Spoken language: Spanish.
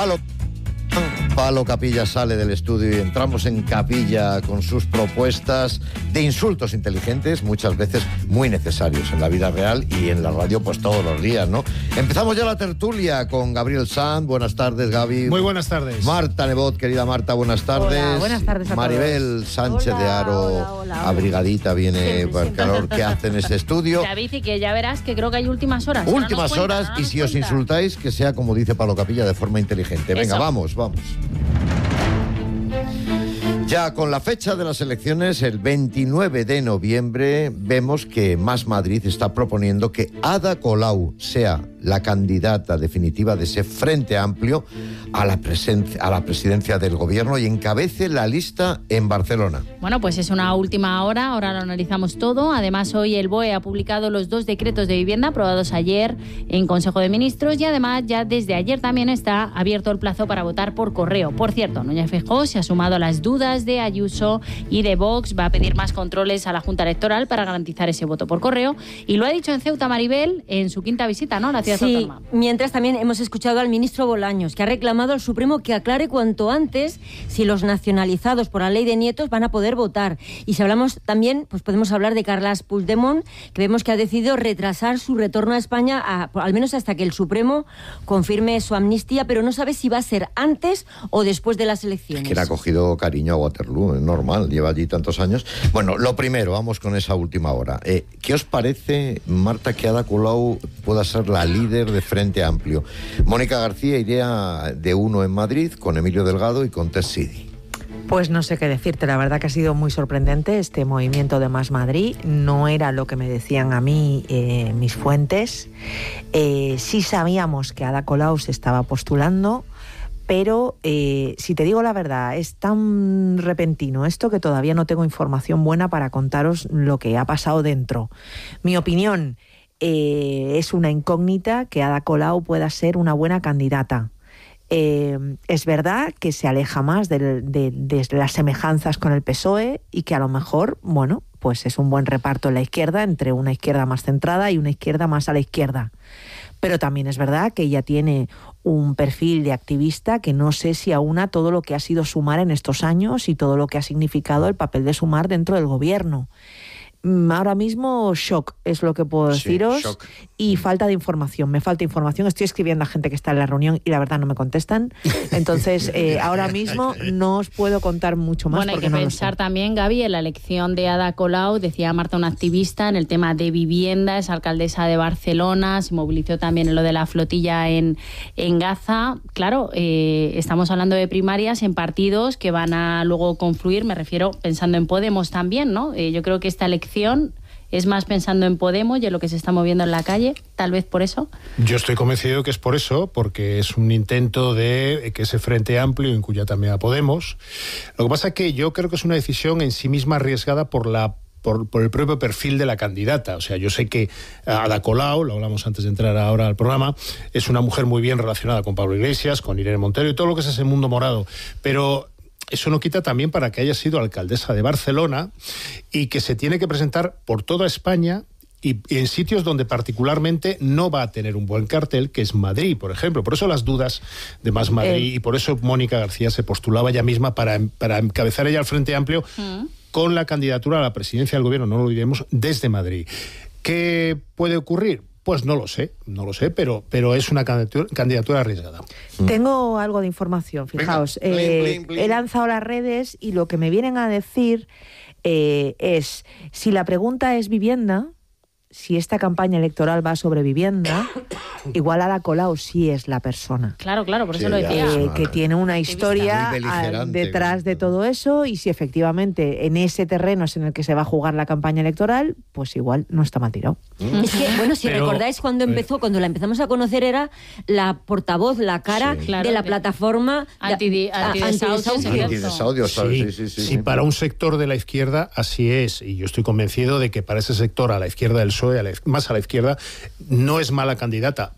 Palo Capilla sale del estudio y entramos en Capilla con sus propuestas de insultos inteligentes, muchas veces muy necesarios en la vida real y en la radio pues todos los días, ¿no? Empezamos ya la tertulia con Gabriel Sanz. Buenas tardes, Gaby. Muy buenas tardes. Marta Nebot, querida Marta, buenas tardes. Hola, buenas tardes a todos. Maribel Sánchez de Aro, abrigadita, viene por el calor que hace en este estudio. David, y que ya verás que creo que hay últimas horas. Últimas horas, y si os insultáis, que sea como dice Palo Capilla, de forma inteligente. Venga, vamos. Ya con la fecha de las elecciones, el 29 de noviembre, vemos que Más Madrid está proponiendo que Ada Colau sea la candidata definitiva de ese Frente Amplio a la presidencia del gobierno y encabece la lista en Barcelona. Bueno, pues es una última hora, ahora lo analizamos todo. Además, hoy el BOE ha publicado los 2 decretos de vivienda aprobados ayer en Consejo de Ministros y además ya desde ayer también está abierto el plazo para votar por correo. Por cierto, Núñez Feijóo se ha sumado a las dudas de Ayuso y de Vox, va a pedir más controles a la Junta Electoral para garantizar ese voto por correo y lo ha dicho en Ceuta, Maribel, en su quinta visita, ¿no?, a la ciudad autónoma. Mientras también hemos escuchado al ministro Bolaños, que ha reclamado al Supremo que aclare cuanto antes si los nacionalizados por la ley de nietos van a poder votar. Y si hablamos también, pues podemos hablar de Carles Puigdemont, que vemos que ha decidido retrasar su retorno a España, al menos hasta que el Supremo confirme su amnistía, pero no sabe si va a ser antes o después de las elecciones. Es que le ha cogido cariño a Waterloo, es normal, lleva allí tantos años. Bueno, lo primero, vamos con esa última hora. ¿Qué os parece, Marta, que Ada Colau pueda ser la líder de Frente Amplio? Mónica García iría de uno en Madrid con Emilio Delgado y con Tess Sidi. Pues no sé qué decirte, la verdad que ha sido muy sorprendente este movimiento de Más Madrid, no era lo que me decían a mí mis fuentes. Sí sabíamos que Ada Colau se estaba postulando, pero si te digo la verdad, es tan repentino esto que todavía no tengo información buena para contaros lo que ha pasado dentro. Mi opinión, es una incógnita que Ada Colau pueda ser una buena candidata. Es verdad que se aleja más de las semejanzas con el PSOE y que a lo mejor, bueno, pues es un buen reparto en la izquierda entre una izquierda más centrada y una izquierda más a la izquierda. Pero también es verdad que ella tiene un perfil de activista que no sé si aúna todo lo que ha sido Sumar en estos años y todo lo que ha significado el papel de Sumar dentro del gobierno. Ahora mismo shock es lo que puedo deciros, shock. Y falta de información, me falta información, estoy escribiendo a gente que está en la reunión y la verdad no me contestan, entonces ahora mismo no os puedo contar mucho más. Bueno, porque hay que no pensar también, Gaby, en la elección de Ada Colau, decía Marta, una activista en el tema de vivienda, es alcaldesa de Barcelona, se movilizó también en lo de la flotilla en Gaza. Claro, estamos hablando de primarias en partidos que van a luego confluir, me refiero pensando en Podemos también, ¿no? Yo creo que esta elección es más pensando en Podemos y en lo que se está moviendo en la calle, tal vez por eso. Yo estoy convencido que es por eso, porque es un intento de que ese Frente Amplio incluya también a Podemos. Lo que pasa es que yo creo que es una decisión en sí misma arriesgada por el propio perfil de la candidata. O sea, yo sé que Ada Colau, lo hablamos antes de entrar ahora al programa, es una mujer muy bien relacionada con Pablo Iglesias, con Irene Montero y todo lo que es ese mundo morado, pero eso no quita también para que haya sido alcaldesa de Barcelona y que se tiene que presentar por toda España y en sitios donde particularmente no va a tener un buen cartel, que es Madrid, por ejemplo. Por eso las dudas de Más Madrid y por eso Mónica García se postulaba ella misma para encabezar ella al Frente Amplio con la candidatura a la presidencia del gobierno, no lo olvidemos, desde Madrid. ¿Qué puede ocurrir? Pues no lo sé, pero es una candidatura arriesgada. Tengo algo de información, fijaos. Venga, bling. He lanzado las redes y lo que me vienen a decir es, si la pregunta es vivienda, si esta campaña electoral va sobre vivienda, igual Ada Colau sí es la persona. Claro, por eso lo decía. Que tiene una historia detrás de todo eso, y si efectivamente en ese terreno es en el que se va a jugar la campaña electoral, pues igual no está mal tirado. Es que, bueno, si recordáis cuando la empezamos a conocer, era la portavoz, la cara de la plataforma antidesahucios. Sí, para un sector de la izquierda así es, y yo estoy convencido de que para ese sector, a la izquierda del PSOE, más a la izquierda, no es mala candidata.